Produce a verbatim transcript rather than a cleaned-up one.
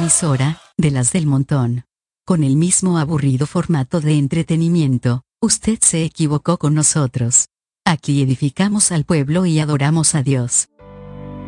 emisora, de las del montón. Con el mismo aburrido formato de entretenimiento, usted se equivocó con nosotros. Aquí edificamos al pueblo y adoramos a Dios.